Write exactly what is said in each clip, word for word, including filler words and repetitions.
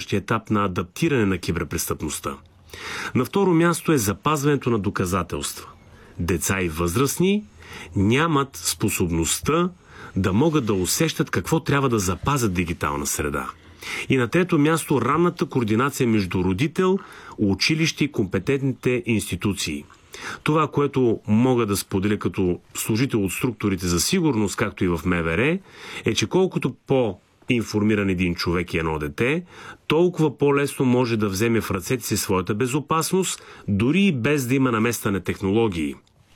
следващия етап на адаптиране на киберпрестъпността. На второ място е запазването на доказателства. Деца и възрастни нямат способността да могат да усещат какво трябва да запазят дигитална среда. И на трето място ранната координация между родител, училище и компетентните институции. Това, което мога да споделя като служител от структурите за сигурност, както и в МВР, е, че колкото по-информиран един човек и едно дете, толкова по-лесно може да вземе в ръцете си своята безопасност, дори и без да има наместа на технологии.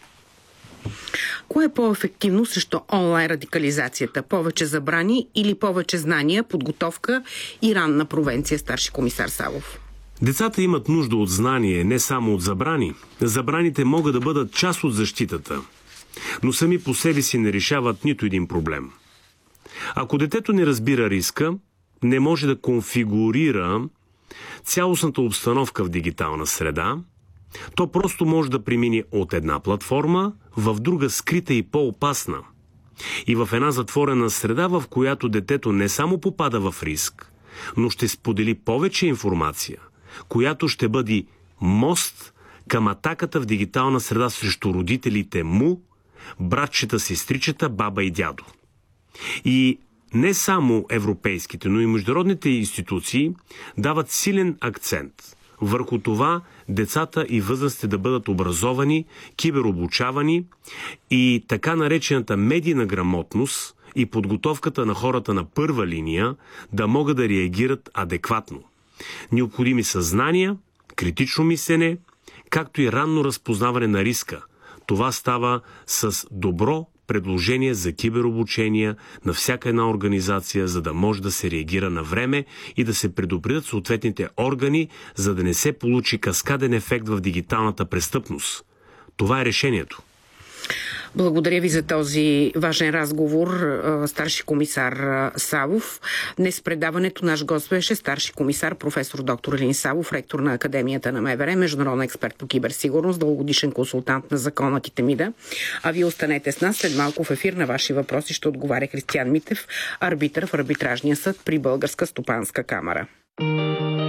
Кое е по-ефективно срещу онлайн радикализацията? Повече забрани или повече знания, подготовка и ранна провенция, старши комисар Савов? Децата имат нужда от знание, не само от забрани. Забраните могат да бъдат част от защитата, но сами по себе си не решават нито един проблем. Ако детето не разбира риска, не може да конфигурира цялостната обстановка в дигитална среда, то просто може да премине от една платформа в друга скрита и по-опасна. И в една затворена среда, в която детето не само попада в риск, но ще сподели повече информация, която ще бъде мост към атаката в дигитална среда срещу родителите му, братчета, сестричета, баба и дядо. И не само европейските, но и международните институции дават силен акцент върху това децата и възрастите да бъдат образовани, киберобучавани и така наречената медийна грамотност и подготовката на хората на първа линия да могат да реагират адекватно. Необходими са знания, критично мислене, както и ранно разпознаване на риска. Това става с добро предложение за киберобучение на всяка една организация, за да може да се реагира на време и да се предупредят съответните органи, за да не се получи каскаден ефект в дигиталната престъпност. Това е решението. Благодаря ви за този важен разговор, старши комисар Савов. Днес в предаването наш гост беше старши комисар професор доктор Елин Савов, ректор на Академията на МВР, международен експерт по киберсигурност, дългогодишен консултант на Законът и Темида. А вие останете с нас. След малко в ефир на ваши въпроси ще отговаря Християн Митев, арбитър в арбитражния съд при Българска стопанска камара.